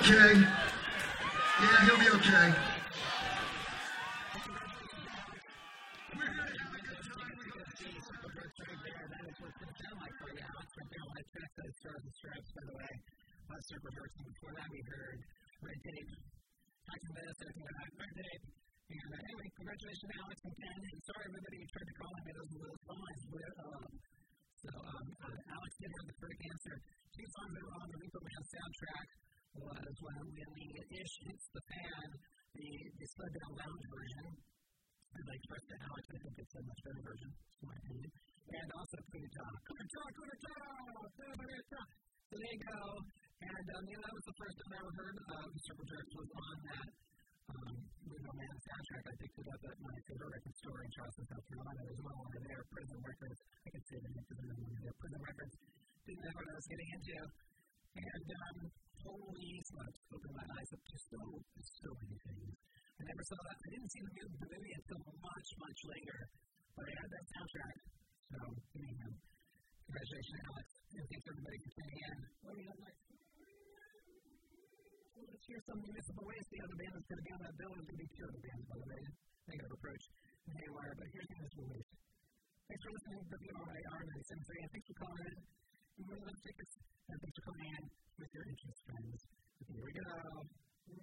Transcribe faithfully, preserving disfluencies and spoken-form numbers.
okay. Yeah, he'll be okay. Super Hurts, and before that we heard Red Tape, Action Bass, everything like that, Red Tape. And uh, anyway, congratulations, Alex and Ken. And sorry, everybody who tried to call in, those were little songs. But, um, so, um, uh, Alex did have the correct answer. Two songs that were on the Repo Man soundtrack was when, when the Ish Hits the Fan, the, the Slowed Down Lounge version. As I expressed to Alex, I think it's a much better version, in my opinion. And also, Kunita, Kunita, Kunita, Kunita. So there you go. And um, you know, that was the first time I ever heard of uh, Circle Jerks was on that um, Repo Man soundtrack. I picked it up at my favorite record store in Charleston, South Carolina. There's one over there, Prison Records. I can say the name because I'm over there. Prison Records. Didn't know what I was getting into. And um, holy smokes, opened my eyes up to so, so many things. I never saw that. I didn't see the movie, the movie until much, much later. But I had that soundtrack. So, anyhow, congratulations, Alex. And thanks everybody for tuning in. What do we have next? Let's hear some Municipal Waste. The other band that's going to be on that bill is going to be two other bands, by the way. Negative Approach and Haywire, but here's Municipal Waste. Thanks for listening to W R I R nine seven three, and thanks for calling in. You win those tickets, and thanks for coming in with your interest, friends. Okay, here we go.